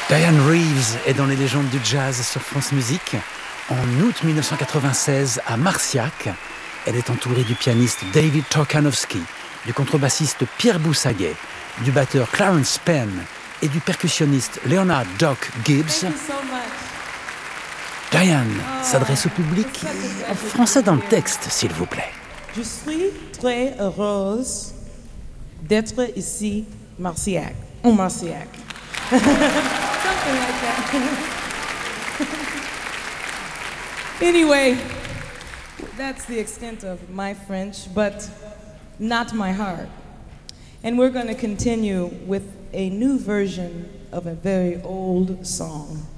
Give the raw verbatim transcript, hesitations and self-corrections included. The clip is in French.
Diane Reeves est dans les légendes du jazz sur France Musique. En août mille neuf cent quatre-vingt-seize, à Marciac, elle est entourée du pianiste David Torkanowski, du contrebassiste Pierre Boussaguet, du batteur Clarence Penn et du percussionniste Leonard Doc Gibbs. So Diane oh, s'adresse au public en français dans le texte, s'il vous plaît. Je suis très heureuse d'être ici, Marciac, au Marciac. Something like that. Anyway, that's the extent of my French, but not my heart. And we're going to continue with a new version of a very old song.